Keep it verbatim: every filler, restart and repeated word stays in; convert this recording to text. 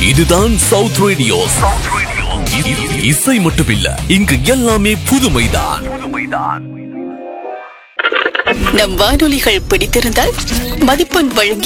இதுதான் south radio. இசை மட்டுமில்ல, இங்கு எல்லாமே புதுமைதான். நம் வானொலிகள் பிடித்திருந்தால் மதிப்பெண் வழங்கி